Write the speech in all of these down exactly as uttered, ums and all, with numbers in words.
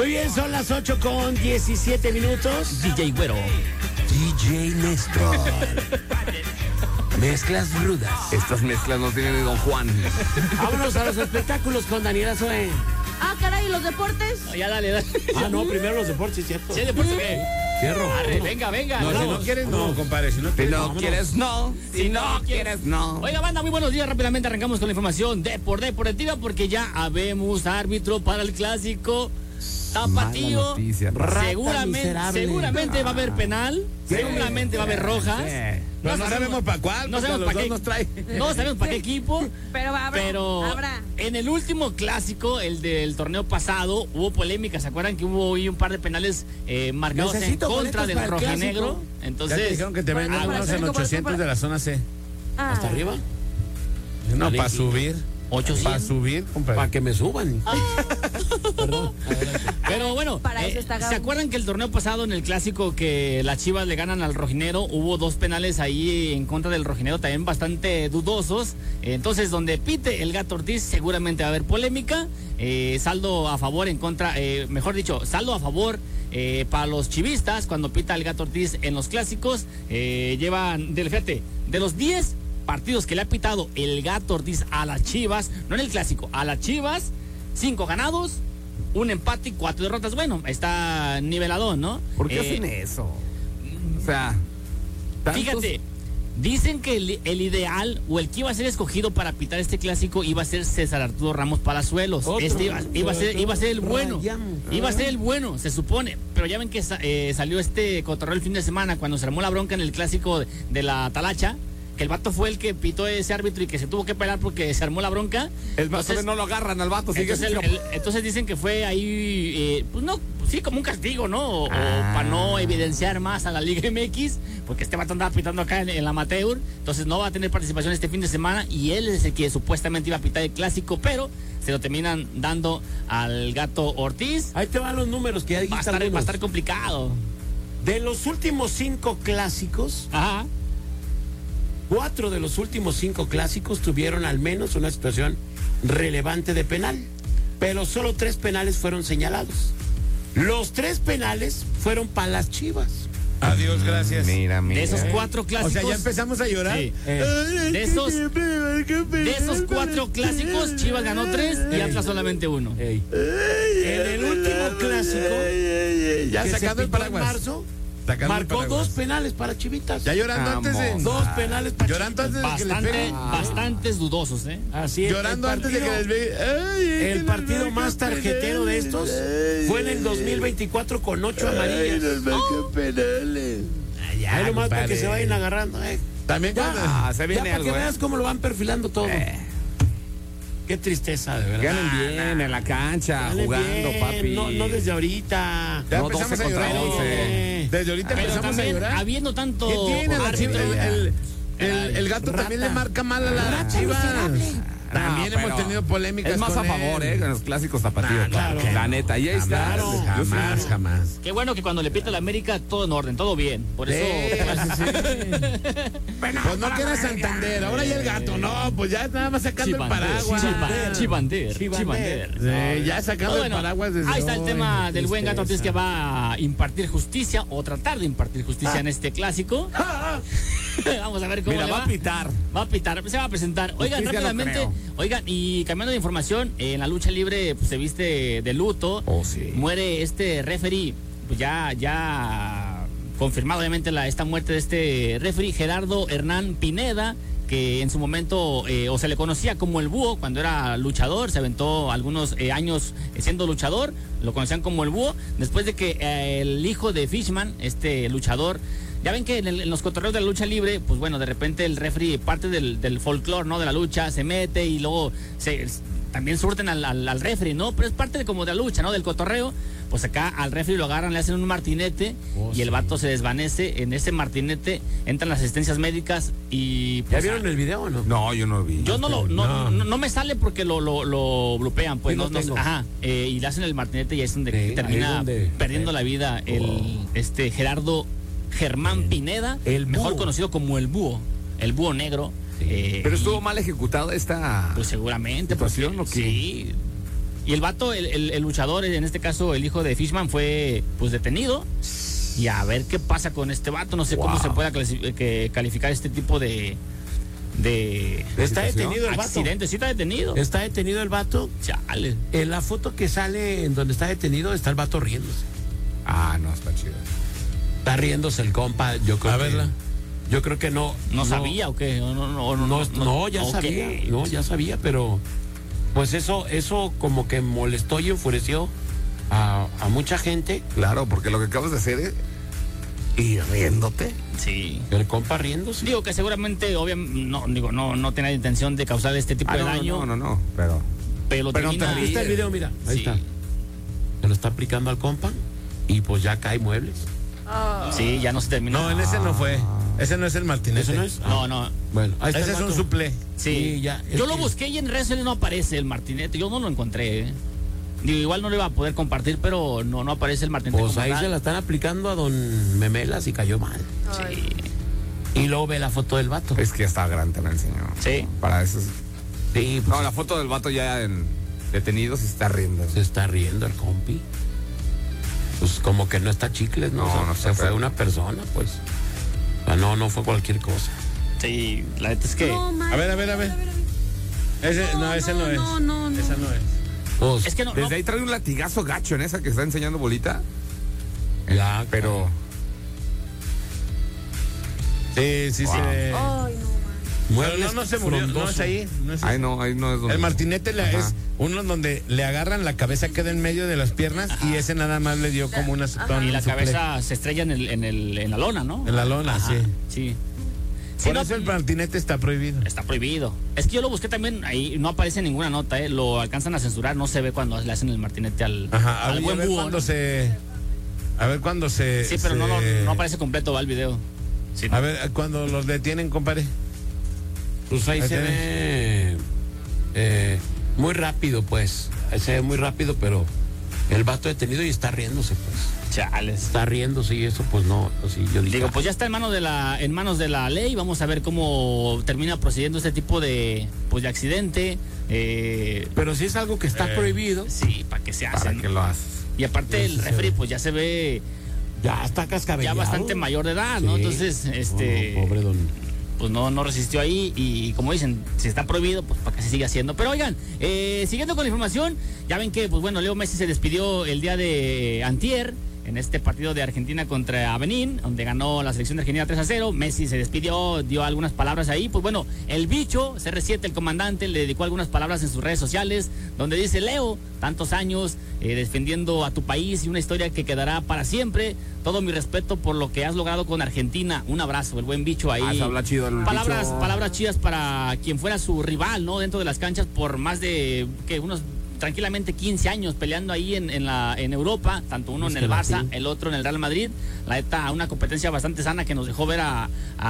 Muy bien, son las ocho con diecisiete minutos. D J Güero. D J Néstor. Mezclas rudas. Estas mezclas no tienen ni Don Juan. Vámonos a los espectáculos con Daniela Zoe. Ah, caray, ¿y los deportes? No, ya dale, dale. Ah, no, primero los deportes, ¿sí, cierto? ¿Sí, deporte qué? Fierro. Arre, venga, venga. No, si vamos. no quieres, no, compadre. Si no Si quieres, no vámonos. quieres, no. Si no quieres, no. Oiga, banda, muy buenos días. Rápidamente arrancamos con la información de por deportiva porque ya habemos árbitro para el clásico tapatío. Mala noticia. Rata Seguramente, miserable. seguramente va a haber penal. Seguramente va a haber rojas. Pero no sabemos para cuál, No porque sabemos los para dos qué. nos trae. No sabemos para qué equipo. Pero habrá, Pero habrá. en el último clásico, el del torneo pasado, hubo polémica. ¿Se acuerdan que hubo hoy un par de penales eh, marcados Necesito en contra boletos del para el rojinegro? clásico. Entonces, Ya te dijeron que te venden Para unos hacer en como esto ochocientos para- de la zona C. Ah. ¿Hasta arriba? No, Vale, para sí. subir. ochocientos. Para subir, compadre. Para que me suban. Perdón. Pero bueno, Para eso eh, está ¿se Gabo. acuerdan que el torneo pasado en el clásico que las Chivas le ganan al rojinero, hubo dos penales ahí en contra del rojinero también bastante dudosos? Entonces, donde pite el Gato Ortiz seguramente va a haber polémica, eh, saldo a favor en contra, eh, mejor dicho, saldo a favor eh, para los chivistas cuando pita el Gato Ortiz en los clásicos, eh, llevan, del, fíjate, de los diez partidos que le ha pitado el Gato Ortiz a las Chivas, no en el clásico, a las Chivas, cinco ganados, un empate y cuatro derrotas. Bueno, está niveladón, ¿no? ¿Por qué Eh, hacen eso? O sea, tantos- Fíjate, dicen que el, el ideal o el que iba a ser escogido para pitar este clásico iba a ser César Arturo Ramos Palazuelos. Otro. Este iba, iba a ser, iba a ser el bueno. Rayamos. Iba a ser el bueno, se supone. Pero ya ven que sa- eh, salió este cotorreo el fin de semana cuando se armó la bronca en el clásico de, de la Talacha. Que el vato fue el que pitó ese árbitro y que se tuvo que pelear porque se armó la bronca. El vato Entonces- no lo agarran al vato. Sigue entonces, el- el- entonces dicen que fue ahí, eh, pues no, sí, como un castigo, ¿no? O, o Ah. para no evidenciar más a la Liga M X, porque este vato andaba pitando acá en, en la amateur, entonces no va a tener participación este fin de semana y él es el que supuestamente iba a pitar el clásico, pero se lo terminan dando al Gato Ortiz. Ahí te van los números que ya Va a dijiste. estar, va a algunos. estar complicado. De los últimos cinco clásicos, Ajá. cuatro de los últimos cinco clásicos tuvieron al menos una situación relevante de penal, pero solo tres penales fueron señalados. Los tres penales fueron para las Chivas. Adiós, gracias. Mira, mira. De esos cuatro O clásicos. sea, ya empezamos a llorar. Sí. Eh. De esos, de esos cuatro clásicos, Chivas ganó tres y Atlas solamente uno. Ey. En el último clásico, Ya que se sacando el pitó en paraguas. marzo, Sacando el marcó paraguas. dos penales para Chivitas. Ya llorando antes de. Vamos. Dos penales para Llorando Chivitas. antes de que les Bastante, peguen. bastantes dudosos, ¿eh? Así es. Llorando el antes de que partido- les peguen. Ay, es que El nos partido marcan más tarjetero de penales. estos Ay, fue en el dos mil veinticuatro con ocho ay, amarillas. nos marcan penales. Ay, ya, Ahí nomás para compadre. que se vayan agarrando. Eh. También Ya, cuando. Ah, se ya viene para algo, que ¿eh? veas cómo lo van perfilando todo. Eh. Qué tristeza, de verdad. Ganen bien en la cancha, Ganen jugando, bien, papi. No, no desde ahorita. Ya No, empezamos doce a llorar. contra once. Desde ahorita Pero empezamos a también, llorar. habiendo tanto ¿Qué tiene la árbitro, Chiva? El, el, el- el gato Rata. también le marca mal a la Rata Chivas. miserable. También No, hemos pero tenido polémicas Es más con a favor, él. ¿eh? En los clásicos tapatíos. Ah, claro. La neta. Y ahí está. Claro. Yo sí- Jamás, jamás. qué bueno que cuando le pita a la América, todo en orden, todo bien. Por eso. Pues no queda Santander, ahora ya el gato, no, pues ya nada más sacando el Chivander, paraguas. Chivander, Chivander, Chivander. Chivander. Sí, ya sacando Bueno, el paraguas desde ahí está el hoy. tema del buen tristeza. Gato Ortiz que va a impartir justicia o tratar de impartir justicia en este clásico. Vamos a ver cómo Mira, le va va. a pitar. Va a pitar, se va a presentar. Oigan, Justicia no rápidamente, creo. oigan, y cambiando de información, en la lucha libre pues, se viste de luto. Oh, sí. Muere este referee, pues ya, ya confirmado obviamente la, esta muerte de este referee, Gerardo Hernán Pineda, que en su momento, eh, o se le conocía como el Búho cuando era luchador, se aventó algunos eh, años eh, siendo luchador, lo conocían como el Búho, después de que eh, el hijo de Fishman, este luchador, ya ven que en, el- en los cotorreos de la lucha libre, pues bueno, de repente el referee, parte del, del folclore, ¿no? De la lucha, se mete y luego se, también surten al, al, al referee, ¿no? Pero es parte de, como de la lucha, ¿no? Del cotorreo. Pues acá al referee lo agarran, le hacen un martinete Oh, y el sí. vato se desvanece. En ese martinete entran las asistencias médicas y... ¿Ya pues, vieron el video o no? No, yo no lo vi. yo no lo no, No. no, no me sale porque lo lo, lo blupean, pues Sí, no, lo no- tengo. ajá, eh, y le hacen el martinete y ahí es donde Sí, ahí termina es donde- perdiendo la vida el este Gerardo Germán Pineda, el mejor búho. conocido como el Búho, el Búho Negro. eh, Pero estuvo y, mal ejecutada esta. pues seguramente ¿Situación porque- o qué? sí. Y el vato, el, el, el luchador, en este caso el hijo de Fishman, fue pues detenido. Y a ver qué pasa con este vato. No sé wow. cómo se pueda clasi- que calificar este tipo de... de está detenido el vato. Accidente, sí está detenido. Está detenido el vato. Chale. En la foto que sale en donde está detenido está el vato riéndose. Ah, no, está chido. Está riéndose el compa, yo creo A que... verla. Yo creo que no... ¿No, no sabía o qué? No, no, no, no, no, no ya okay. sabía. No, ya sabía, pero... Pues eso, eso como que molestó y enfureció a, a mucha gente. Claro, porque lo que acabas de hacer es ir riéndote. Sí. El compa riéndose. Digo que seguramente, obviamente, no, digo, no, no tenía intención de causar este tipo ah, de no, daño. No, no, no, pero... Pero, pero termina... Ahí está el video, mira, ahí sí. está. Se lo está aplicando al compa y pues ya cae muebles. Oh. Sí, ya no se terminó. No, en ese no fue. Ese no es el Martinete. ¿Eso no es? No, no. Bueno, ahí está Ese el es un vato. suple. Sí, Sí, ya, es yo lo que- busqué y en redes sociales no aparece el Martinete. Yo no lo encontré. ¿eh? Digo, igual no lo iba a poder compartir, pero no, no aparece el Martinete. Pues como ahí tal. se la están aplicando a don Memelas y cayó mal. Sí. Y luego ve la foto del vato. Es que está grande también el señor. Sí. Para eso es... Sí, pues No, la foto del vato ya en detenido se está riendo. se está riendo el compi. Pues como que no está chicles, ¿no? No, O sea, no está se fue feo. una persona, pues. O sea, no, no fue cualquier cosa. Sí, la neta es que... No, man. A ver, a ver, a ver. Ese, no, ese no, es. No, no, no. Esa no es. Pues, Es que no, Desde no- ahí trae un latigazo gacho en esa que está enseñando bolita. ya, Pero... Sí, sí, Wow. sí. Ay, no, man. Pero muebles no, no se murió. No es frondoso. ahí. No es Ahí ahí. no, ahí no es donde... El Martinete le- Ajá. es uno donde le agarran la cabeza, queda en medio de las piernas y ese nada más le dio como una y la cabeza se estrella en, el, en, el, en la lona, ¿no? En la lona, Ajá, sí. Sí. Sí, Por no, eso el Martinete está prohibido. está prohibido. Es que yo lo busqué también, ahí no aparece ninguna nota, ¿eh? Lo alcanzan a censurar, no se ve cuando le hacen el Martinete al, Ajá, a al ver, a buen ver búho, cuándo ¿no? se. A ver cuándo se. Sí, pero no, no, se- no aparece completo, va el video. Sí, A ver, cuando los detienen, compadre. Pues ahí Ahí se tenés. ve eh, muy rápido, pues. Ahí se ve muy rápido, pero el vato detenido y está riéndose, pues. chales. Está riéndose y eso, pues no. Así yo dije, Digo, pues ya está en manos de la, en manos de la ley. Vamos a ver cómo termina procediendo este tipo de, pues, de accidente. Eh, pero si es algo que está Eh. prohibido, sí, para que se ¿Para hacen. qué lo haces? Y aparte el referee, pues ya se ve ya está ya cascabeleado. bastante mayor de edad, ¿no? Sí. Entonces, este, No, pobre don. pues no, no resistió ahí y como dicen, si está prohibido, pues para que se siga haciendo. Pero oigan, eh, siguiendo con la información, ya ven que, pues bueno, Leo Messi se despidió el día de antier en este partido de Argentina contra Benín, donde ganó la selección de Argentina tres a cero. Messi se despidió, dio algunas palabras ahí. Pues bueno, el bicho, C R siete, el comandante, le dedicó algunas palabras en sus redes sociales, donde dice: Leo, tantos años eh, defendiendo a tu país y una historia que quedará para siempre. Todo mi respeto por lo que has logrado con Argentina. Un abrazo, el buen bicho ahí. Ah, se habla chido el palabras, bicho. palabras chidas para quien fuera su rival, ¿no? Dentro de las canchas por más de que unos tranquilamente quince años peleando ahí en, en la en Europa, tanto uno Es en que el la Barça, sí. el otro en el Real Madrid. La neta, una competencia bastante sana que nos dejó ver a,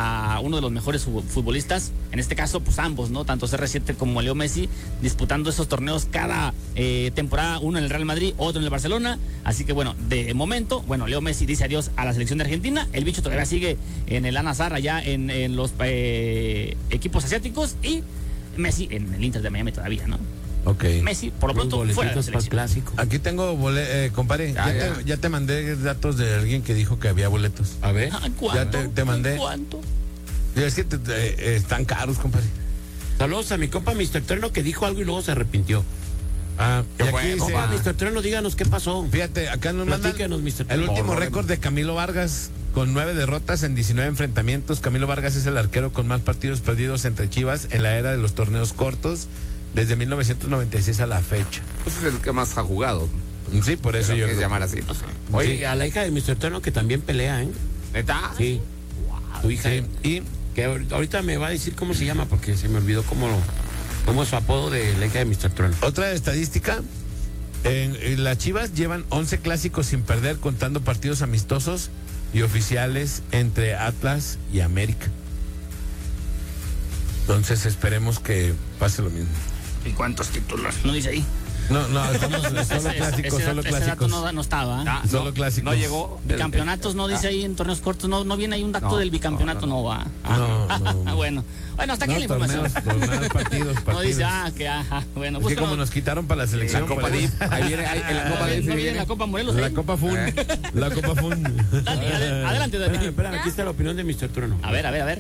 a uno de los mejores fu- futbolistas, en este caso pues ambos, ¿no? Tanto C R siete como Leo Messi disputando esos torneos cada eh, temporada, uno en el Real Madrid, otro en el Barcelona. Así que bueno, de momento, bueno, Leo Messi dice adiós a la selección de Argentina. El bicho todavía sigue en el Al-Nassr allá en, en los eh, equipos asiáticos, y Messi en el Inter de Miami todavía, ¿no? Ok. Messi, por lo Unos pronto, fuera de la boletitos para el selección. clásico. Aquí tengo boletos, eh, compadre. Ya, Ya, ya. Te, ya te mandé datos de alguien que dijo que había boletos. A ver. Ah, ¿cuánto? Ya te- te mandé. ¿Cuánto? Y es que te- te- eh, están caros, compadre. Saludos a mi compa mister Trueno, que dijo algo y luego se arrepintió. Ah, y ¿Qué aquí fue, dice, Compa mister Trueno, díganos qué pasó. fíjate, acá nos mandan Platícanos, mister el Trueno. último Por récord de Camilo Vargas con nueve derrotas en diecinueve enfrentamientos. Camilo Vargas es el arquero con más partidos perdidos entre Chivas en la era de los torneos cortos desde mil novecientos noventa y seis a la fecha. Pues es el que más ha jugado. Sí, por eso Eso yo que es lo- llamar así. Oye, Sí. a la hija de mister Trueno, que también pelea, ¿eh? ¿Neta? Sí. Tu hija. Sí, y Que ahor- ahorita me va a decir cómo se llama, porque se me olvidó cómo, cómo es su apodo de la hija de mister Trueno. otra estadística, en, en las Chivas llevan once clásicos sin perder, contando partidos amistosos y oficiales entre Atlas y América. Entonces esperemos que pase lo mismo. ¿Y cuántos títulos? No dice ahí. No, no, estamos solo Ese- clásicos, ese, solo ese dato clásicos. no, no estaba. Ah, Solo no, clásicos. No llegó. del- Bicampeonatos no dice ahí en torneos cortos, no, no viene ahí un dato No, del bicampeonato, no, no, va. No, Ah, no. bueno, bueno, hasta aquí No, la información. torneos, torneos, partidos, partidos. No dice, ah, que ajá, bueno, Es pues que como no- nos quitaron para la La selección. Copa pues, Dip. Ahí viene, ahí, en la Copa no Dip sí viene viene. la Copa Morelos. La ¿eh? Copa Fun. La Copa Fun. Dani, ade- adelante, Dani. Espérame, espérame, aquí está la opinión de mister Trueno. A ver, a ver, a ver.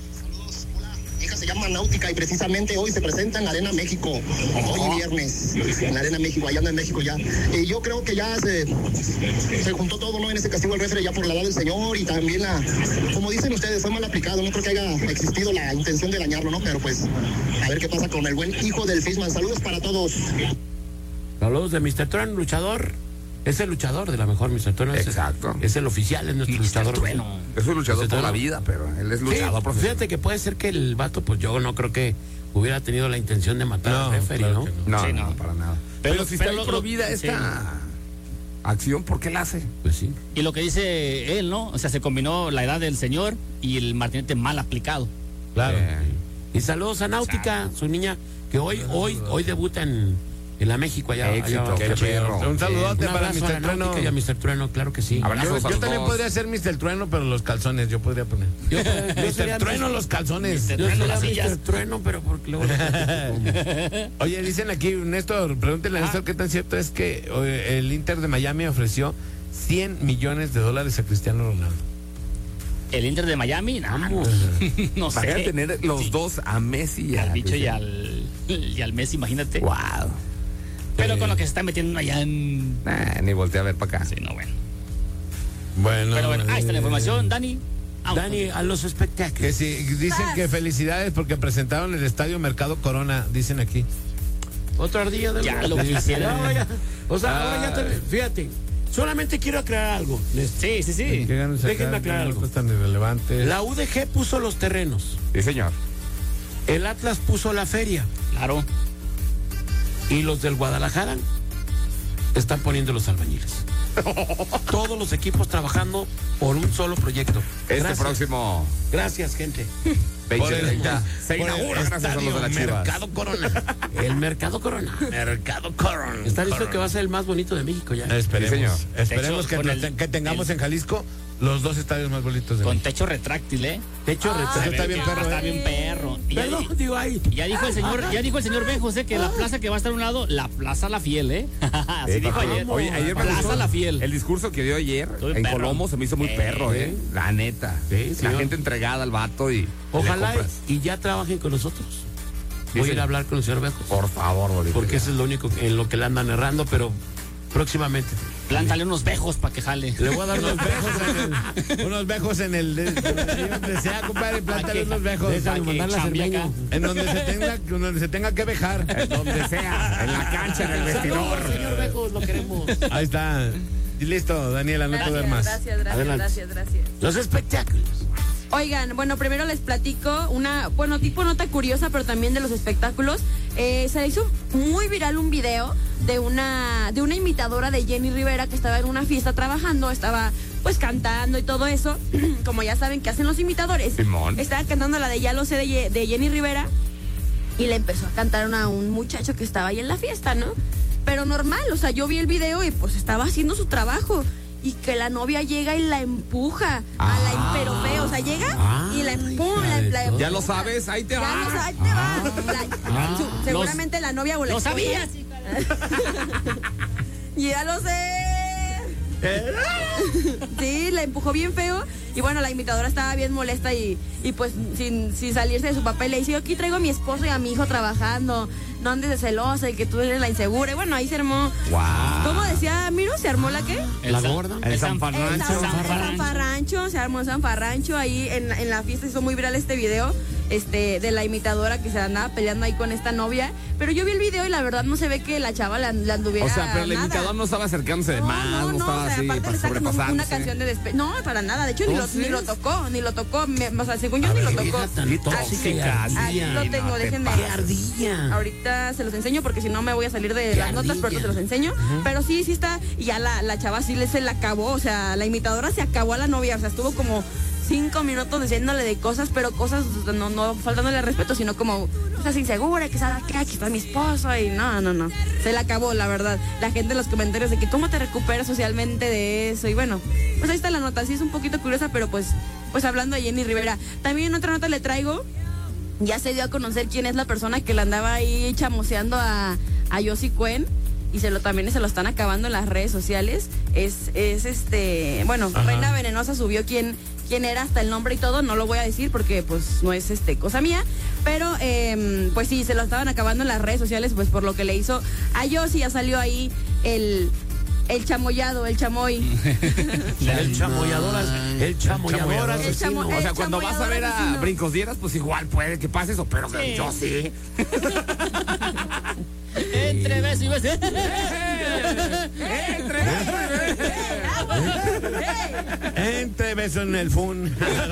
Mi hija se llama Náutica y precisamente hoy se presenta en la Arena México, hoy viernes, en la Arena México, allá anda en México ya. Y yo creo que ya se, se juntó todo, ¿no? En ese castigo el refere ya por la edad del señor y también la, como dicen ustedes, fue mal aplicado, no creo que haya existido la intención de dañarlo, ¿no? Pero pues, a ver qué pasa con el buen hijo del Fisman. Saludos para todos. Saludos de mister Trueno, luchador. Es el luchador de la mejor, mister Trueno. Es- Exacto. Es el oficial, es nuestro mister luchador. Trueno. Es un luchador Ese por la Trueno. vida, pero él es Sí, luchador profesional. fíjate que puede ser que el vato, pues yo no creo que hubiera tenido la intención de matar No, al referee, claro ¿no? que No, Sí, no, no. para nada. Pero- Pero, si pero está lo- pro vida sí. esta acción, ¿por qué la hace? Pues sí. Y lo que dice él, ¿no? O sea, se combinó la edad del señor y el martinete mal aplicado. Claro. Eh, Y saludos a Náutica, su niña, que hoy, hoy, hoy debuta en, en la México allá. Éxito, allá- qué allá- perro. Un saludote Un para abrazo a mister la Trueno. Náutica y a mister Trueno, claro que sí. Abrazo. Yo, Abrazos a yo los también dos. podría ser mister Trueno, pero los calzones, yo podría poner. Yo, yo mister sería Trueno, los calzones. mister Yo Trueno, sería las sillas. mister Trueno, pero porque luego... Oye, dicen aquí, Néstor, pregúntele a Néstor qué tan cierto es que oye, el Inter de Miami ofreció cien millones de dólares a Cristiano Ronaldo. El Inter de Miami, no, Vamos. no Van a sé. tener los dos a Messi y Al a bicho y Cristiano. al, y al Messi, imagínate. Wow. Pero con lo que se está metiendo allá en... Nah, ni volteé a ver para acá. Sí, no, bueno. Bueno, Pero bueno, ahí está la eh, información, Dani. Vamos Dani, contigo. a los Que espectáculos. sí, dicen que felicidades porque presentaron el estadio Mercado Corona, dicen aquí. Otra ardilla de Ya lo quisiera. No, ya. O sea, ahora ya Ah. te- fíjate, solamente quiero aclarar algo. Néstor. Sí, sí, sí. ¿Qué ganas acá? Déjenme aclarar No algo. están irrelevantes. La U D G puso los terrenos, Sí, señor. el Atlas puso la feria Claro. y los del Guadalajara están poniendo los albañiles. Todos los equipos trabajando por un solo proyecto. Este Gracias. próximo Gracias, gente. Por veinte el- treinta se por el inaugura gracias a los de la estadio Chivas. Mercado Corona. El Mercado Corona. Mercado Corona. Está listo que va a ser el más bonito de México ya. Esperemos, Sí, señor. esperemos De que, hecho, con lo el- te- que tengamos el- en Jalisco los dos estadios más bonitos de Con México. techo retráctil, ¿eh? Techo Ah, retraso. está bien perro, Está ¿eh? bien perro. Y ya, Perdón, digo ahí. ya dijo el señor, ya dijo el señor Ben José que la plaza que va a estar a un lado, la Plaza La Fiel, ¿eh? Así Eh, dijo papi, ayer. Oye, ayer me Plaza gustó La Fiel. el discurso que dio ayer Estuvo bien en perro. Colombo, se me hizo muy Eh, perro, sí. ¿eh? La neta. Sí, sí, la yo- gente entregada al vato y. Ojalá le compras. y ya trabajen con nosotros. Sí, Voy a ir señor. a hablar con el señor Bejos. Por favor, Bolívar. Porque eso es lo único que- en lo que le andan errando, pero próximamente. Plántale unos bejos para que jale. Le voy a dar los bejos. en el- unos bejos en el. de- de- donde sea, compadre, plántale unos bejos. Déjame que mandarla a chambie Cermeño. acá. En donde se tenga, donde se tenga que vejar. En donde sea, en la cancha, en el vestidor. Saludos, señor Bejos, lo queremos. Ahí está. Y listo, Daniela, no te duermas. Gracias, gracias, Adelante. gracias, gracias. Los espectáculos. Oigan, bueno, primero les platico una, bueno, tipo nota curiosa, pero también de los espectáculos. Eh, se hizo muy viral un video de una, de una imitadora de Jenny Rivera que estaba en una fiesta trabajando, estaba pues cantando y todo eso, como ya saben que hacen los imitadores. Simón. Estaba cantando la de Ya lo sé de, Ye- de Jenny Rivera y le empezó a cantar a un muchacho que estaba ahí en la fiesta, ¿no? Pero normal, o sea, yo vi el video y pues estaba haciendo su trabajo. Y que la novia llega y la empuja a la pero feo, o sea, llega y la empuja, la, la empuja. Ya lo sabes, ahí te Ya va. lo sabes, ahí te va. La- su- seguramente la novia o la Lo esposa. sabías. Ya lo sé. Sí, la empujó bien feo. Y bueno, la imitadora estaba bien molesta y, y pues sin, sin salirse de su papel le dice, yo aquí traigo a mi esposo y a mi hijo trabajando. No andes de celosa y que tú eres la insegura. Y bueno, ahí se armó. Wow. ¿Cómo decía Miro? ¿Se armó la qué? La San- gorda. El San- San El Farrancho. San, San San Farrancho. Farrancho, se armó San Farrancho ahí en, en la fiesta, hizo muy viral este video este, de la imitadora que se andaba peleando ahí con esta novia. Pero yo vi el video y la verdad no se ve que la chava la, la anduviera. O sea, pero el nada. imitador no estaba acercándose de No, más, no, no, no, estaba o sea, así, aparte para le está como una sobrepasándose. canción de despe... No, para nada, de hecho ni lo, ¿Entonces? ni lo tocó, ni lo tocó, me- o sea, según yo ni lo tocó. Vieja tan Qué tóxica y tóxica. ardilla. Ahí lo no tengo, te déjenme. ¡Qué ardilla! Ahorita se los enseño porque si no me voy a salir de Qué las notas, pero ardilla. ahorita se los enseño. Pero sí, sí está. Y ya la, la chava sí le se la acabó. O sea, la imitadora se acabó a la novia. O sea, estuvo como cinco minutos diciéndole de cosas, pero cosas no, no faltándole respeto, sino como estás insegura, que sabes que aquí está mi esposo y no, no, no. Se le acabó, la verdad. La gente en los comentarios de que cómo te recuperas socialmente de eso y bueno, pues ahí está la nota. Sí es un poquito curiosa, pero pues, pues hablando de Jenny Rivera. También otra nota le traigo. Ya se dio a conocer quién es la persona que le andaba ahí chamoseando a, a Yossi Cuen. Y se lo también se lo están acabando en las redes sociales. Es, es este, bueno, Ajá. Reina Venenosa subió quién, quién era, hasta el nombre y todo. No lo voy a decir porque pues no es este cosa mía. Pero eh, pues sí, se lo estaban acabando en las redes sociales, pues por lo que le hizo a Yossi. Ya salió ahí el, el chamoyado, el chamoy. El chamoyador, el chamoyador El asesino. chamo- O sea, cuando vas a ver a asesino. Brincos Dieras, pues igual puede que pase eso, pero Sí. yo sí. Entre beso y beso. Entre besos en el fun.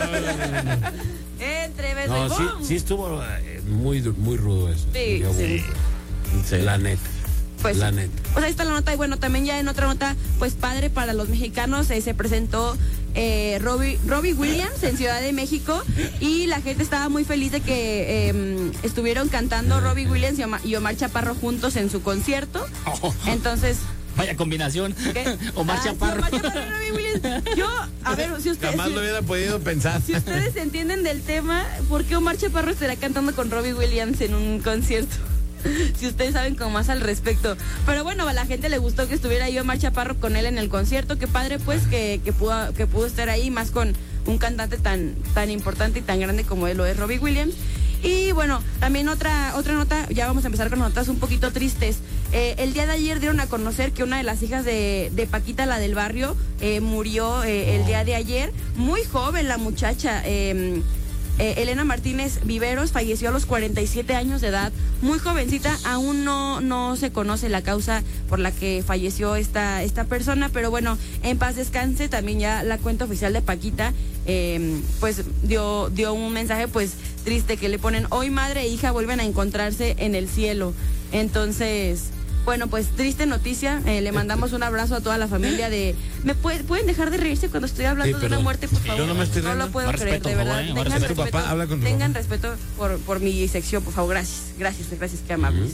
Entre besos No, y sí, ¡pum! sí estuvo eh, muy, du- muy rudo eso. Sí, Yo- sí. Sí, la neta. Pues, la neta. pues ahí está la nota. Y bueno, también ya en otra nota, pues padre para los mexicanos, eh, se presentó eh, Robbie, Robbie Williams en Ciudad de México y la gente estaba muy feliz de que eh, estuvieron cantando Robbie Williams y Omar, y Omar Chaparro juntos en su concierto. Entonces... Vaya combinación. ¿qué? Omar Ah, sí, Chaparro. Omar Chaparro y Robbie Williams. Yo, a ver, si ustedes... Jamás si- lo hubiera podido pensar. Si ustedes entienden del tema, ¿por qué Omar Chaparro estará cantando con Robbie Williams en un concierto? Si ustedes saben como más al respecto. Pero bueno, a la gente le gustó que estuviera ahí Omar Chaparro con él en el concierto. Qué padre pues que, que, pudo, que pudo estar ahí, más con un cantante tan, tan importante y tan grande como él lo es Robbie Williams. Y bueno, también otra, otra nota, ya vamos a empezar con notas un poquito tristes. Eh, el día de ayer dieron a conocer que una de las hijas de, de Paquita, la del barrio, eh, murió eh, el día de ayer. Muy joven la muchacha. Eh, eh, Elena Martínez Viveros falleció a los cuarenta y siete años de edad. Muy jovencita, aún no, no se conoce la causa por la que falleció esta, esta persona, pero bueno, en paz descanse. También ya la cuenta oficial de Paquita eh, pues dio, dio un mensaje pues triste que le ponen: hoy madre e hija vuelven a encontrarse en el cielo. Entonces, bueno, pues triste noticia. Eh, le mandamos un abrazo a toda la familia de... ¿Me puede- pueden dejar de reírse cuando estoy hablando Sí, de una perdón. muerte, por favor? Yo no me estoy No riendo. lo puedo Más creer, respeto, de por verdad. favor, ¿eh? Más Tengan respeto. Tu papá, habla con tu tengan papá. respeto por, por mi sección, por favor. Gracias, gracias, gracias, qué amables.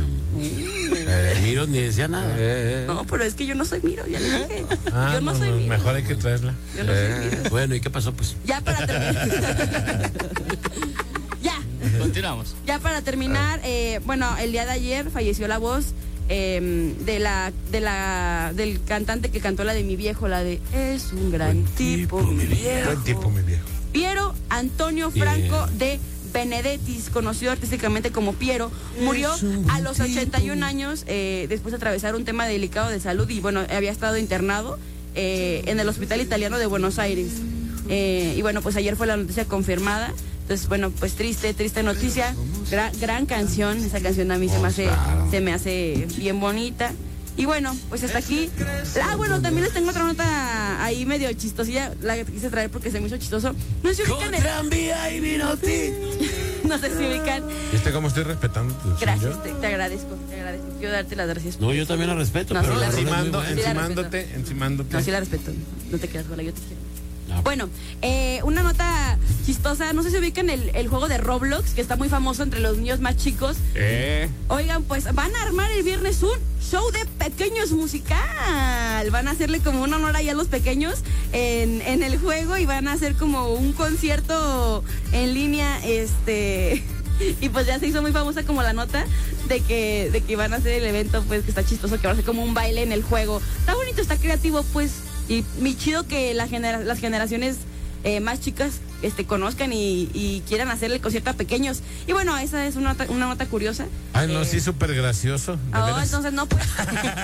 Eh, Miro ni decía nada. No, pero es que yo no soy Miro, ya les dije. Ah, yo no, no, soy no, Miro. mejor hay que traerla. Yo no soy Miro. Bueno, ¿y qué pasó? Pues Ya para terminar. ya. Continuamos. Ya para terminar, eh, bueno, el día de ayer falleció la voz eh, de la, de la, del cantante que cantó la de Mi Viejo, la de Es un gran tipo, mi viejo. Buen tipo, mi viejo. Piero Antonio Franco de Benedettis, conocido artísticamente como Piero, murió a los ochenta y un años eh, después de atravesar un tema delicado de salud y bueno, había estado internado eh, en el Hospital Italiano de Buenos Aires. Eh, y bueno, pues ayer fue la noticia confirmada. Entonces, bueno, pues triste, triste noticia. Gran, gran canción, esa canción a mí se me hace, se me hace bien bonita. Y bueno, pues hasta aquí. Ah, bueno, también les tengo otra nota ahí medio chistosilla, la que quise traer porque se me hizo chistoso. No sé si ubican el- tranvía y vino ti. no sé si ubican. ¿Viste cómo estoy respetando tu Gracias, te, te agradezco, te agradezco. Quiero darte las gracias. No, yo también la respeto, No, pero sí la la rola es muy Encimando, buena. Sí, la encimándote, encimándote. No, sí la respeto. No te quedas sola, yo te quiero. Ah, Bueno, eh, una nota chistosa, no sé si ubican el, el juego de Roblox, que está muy famoso entre los niños más chicos. Eh. Oigan, pues van a armar el viernes un show de pequeños musical. Van a hacerle como un honor ahí a los pequeños en, en el juego y van a hacer como un concierto en línea, este... Y pues ya se hizo muy famosa como la nota de que, de que van a hacer el evento, pues que está chistoso, que va a ser como un baile en el juego. Está bonito, está creativo, pues. Y mi chido que la genera- las generaciones eh, más chicas este, conozcan y, y quieran hacerle el concierto a pequeños. Y bueno, esa es una nota, una nota curiosa. Ay, no, Eh, sí, súper gracioso. de Oh, veras. entonces no, pues.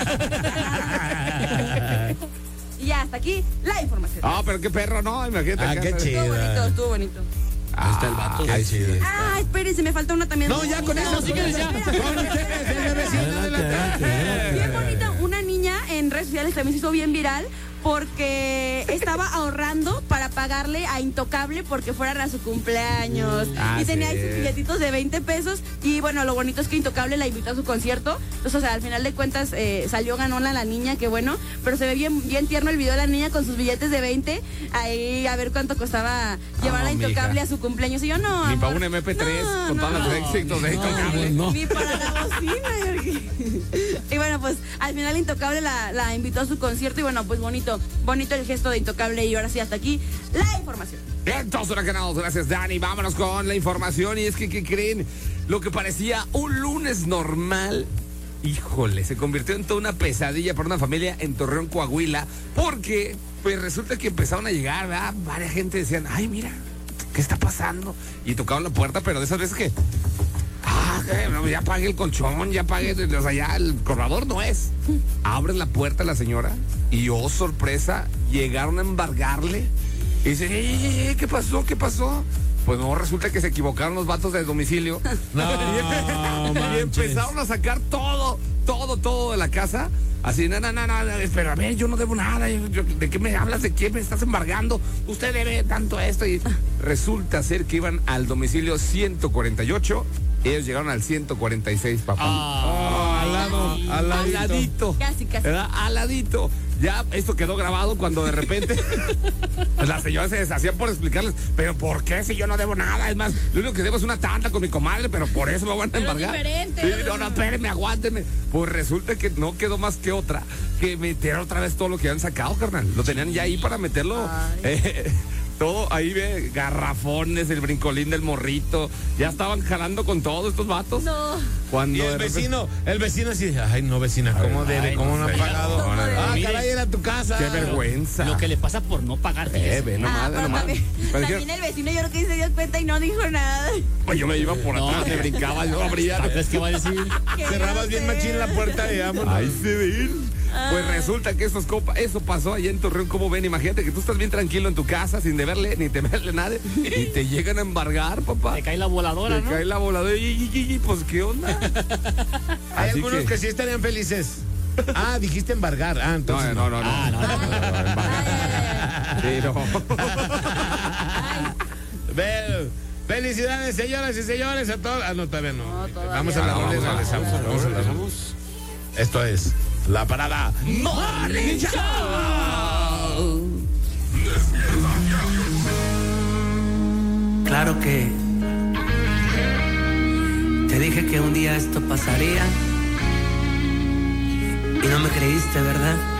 Y ya, hasta aquí la información. Ah, pero qué perro, no, imagínate. Ah, acá, qué ¿sabes? chido. Estuvo bonito, estuvo bonito. Ahí está el vato. Ay, sí. Ah, espérense, me falta una también. No, ya con Bonita. eso, si quieres, ya. Espera, Con ustedes, el bebecito de Adelante, la adelante, adelante. Bien bonita, una niña en redes sociales también se hizo bien viral porque estaba ahorrando para pagarle a Intocable porque fueran a su cumpleaños. Ah, y tenía sí. ahí sus billetitos de veinte pesos. Y bueno, lo bonito es que Intocable la invitó a su concierto. Entonces, o sea, al final de cuentas eh, salió ganona la niña, qué bueno. Pero se ve bien, bien tierno el video de la niña con sus billetes de veinte. Ahí a ver cuánto costaba llevar No, a Intocable mija. a su cumpleaños. Y yo no. Ni amor, para un eme pe tres no, con no, todos los no. éxitos de No, Intocable. no. Ni para la bocina. Y bueno, pues al final Intocable la, la invitó a su concierto y bueno, pues bonito, bonito el gesto de Intocable. Y ahora sí, hasta aquí la información. Entonces, huracanos, gracias Dani. Vámonos con la información. Y es que, ¿qué creen? Lo que parecía un lunes normal, híjole, se convirtió en toda una pesadilla para una familia en Torreón, Coahuila. Porque, pues resulta que empezaron a llegar, ¿verdad? Varias gente decían, ay, mira, ¿qué está pasando? Y tocaban la puerta, pero de esas veces que, ah, que, no, ya pagué el colchón, ya pagué, o sea, ya el corredor no es. Abre la puerta la señora y, oh, sorpresa, llegaron a embargarle. Y dicen, ey, ey, ey, ¿qué pasó? ¿Qué pasó? Pues no, resulta que se equivocaron los vatos del domicilio. No, y manches. empezaron a sacar todo, todo, todo de la casa. Así, no, no, no, no, pero a ver, yo no debo nada. Yo- yo- ¿De qué me hablas? ¿De qué me estás embargando? Usted debe tanto esto. Y resulta ser que iban al domicilio ciento cuarenta y ocho. Ellos llegaron al ciento cuarenta y seis, papá. Oh, al lado, al Al ladito. ladito. Casi, casi. ¿Verdad? Al ladito. Ya esto quedó grabado cuando de repente las señoras se deshacían por explicarles, pero ¿por qué si yo no debo nada? Es más, lo único que debo es una tanda con mi comadre, pero por eso lo van a Pero es embargar. diferente. Sí, no, no, espérenme, aguántenme. Pues resulta que no quedó más que otra, que meter otra vez todo lo que habían sacado, carnal. Lo tenían ya ahí para meterlo. eh, todo ahí, ve, garrafones, el brincolín del morrito. Ya estaban jalando con todos estos vatos. No. Cuando Y de el repente- vecino, el vecino así, ay no vecina, ¿cómo Ay, debe? ay, ¿Cómo no no ha sé. pagado? No, no, no. Ah, Mire. caray, era tu casa. Qué vergüenza. Lo que le pasa por no pagar. Eh, fíjese. ve, nomás, Ah, pero nomás. también, Pero también dije, el vecino yo creo que se dio cuenta y no dijo nada. pues yo me iba por No. atrás, me brincaba, yo abría. ¿Sabes qué va a decir? Qué Cerrabas bien grosero. machín la puerta y vámonos. Ahí se ven. Pues resulta que estos copas, eso pasó allá en Torreón, como ven, imagínate que tú estás bien tranquilo en tu casa, sin deberle ni temerle nada, y te llegan a embargar, papá. Te cae la voladora, Te ¿no? cae la voladora, y, y, y, y, pues qué onda. Hay Así algunos que... que- sí estarían felices. Ah, dijiste embargar. Ah, No, entonces no, no, no. Ah, no, no, no. Sí, no. Ve, felicidades, señoras y señores, a todos. Ah, no, todavía no. No, todavía Vamos a la no. rola y Vamos a- regresamos. vamos a- Vamos a la rola. Esto es La Parada. ¡Morning Show! Claro que te dije que un día esto pasaría y no me creíste, ¿verdad?